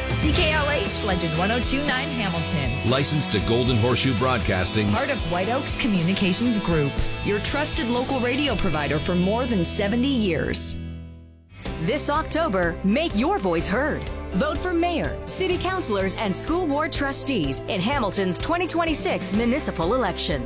CKLH Legend 1029 Hamilton. Licensed to Golden Horseshoe Broadcasting. Part of White Oaks Communications Group. Your trusted local radio provider for more than 70 years. This October, make your voice heard. Vote for mayor, city councilors, and school board trustees in Hamilton's 2026 municipal election.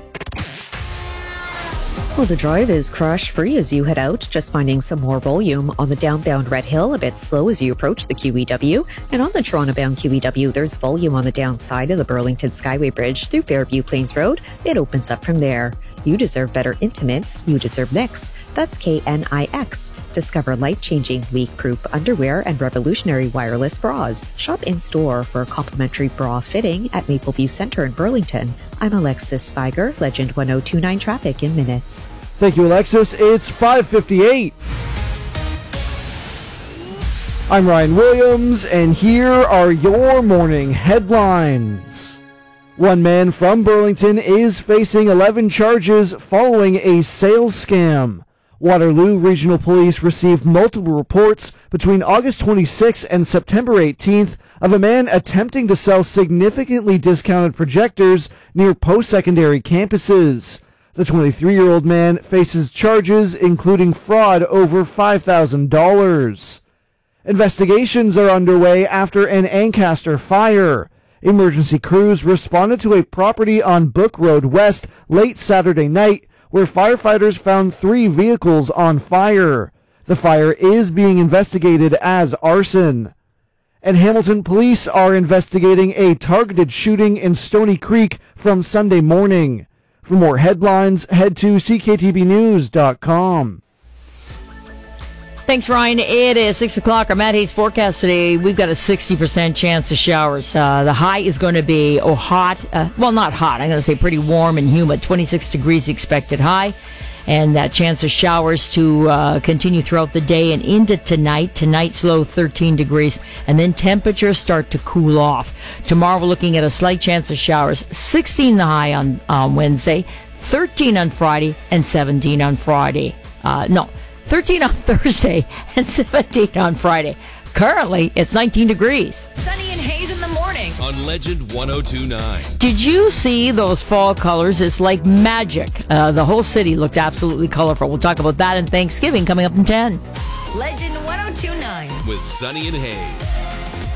Well, the drive is crash-free as you head out, just finding some more volume on the downbound Red Hill, a bit slow as you approach the QEW. And on the Toronto-bound QEW, there's volume on the downside of the Burlington Skyway Bridge through Fairview Plains Road. It opens up from there. You deserve better intimates. You deserve Knix. That's KNIX. Discover life-changing, leak-proof underwear and revolutionary wireless bras. Shop in-store for a complimentary bra fitting at Mapleview Centre in Burlington. I'm Alexis Spiger, Legend 1029 traffic in minutes. Thank you, Alexis. It's 5:58. I'm Ryan Williams, and here are your morning headlines. One man from Burlington is facing 11 charges following a sales scam. Waterloo Regional Police received multiple reports between August 26th and September 18th of a man attempting to sell significantly discounted projectors near post-secondary campuses. The 23-year-old man faces charges including fraud over $5,000. Investigations are underway after an Ancaster fire. Emergency crews responded to a property on Book Road West late Saturday night, where firefighters found 3 vehicles on fire. The fire is being investigated as arson. And Hamilton police are investigating a targeted shooting in Stony Creek from Sunday morning. For more headlines, head to cktbnews.com. Thanks, Ryan. It is 6 o'clock. Our Matt Hayes forecast today. We've got a 60% chance of showers. The high is going to be hot. Well, not hot. I'm going to say pretty warm and humid. 26 degrees expected high. And that chance of showers to continue throughout the day and into tonight. Tonight's low 13 degrees. And then temperatures start to cool off. Tomorrow we're looking at a slight chance of showers. 16 the high on Wednesday. 13 on Friday and 17 on Friday. 13 on Thursday and 17 on Friday. Currently, it's 19 degrees. Sunny and Hayes in the morning. On Legend 1029. Did you see those fall colors? It's like magic. The whole city looked absolutely colorful. We'll talk about that and Thanksgiving coming up in 10. Legend 1029. With Sunny and Hayes.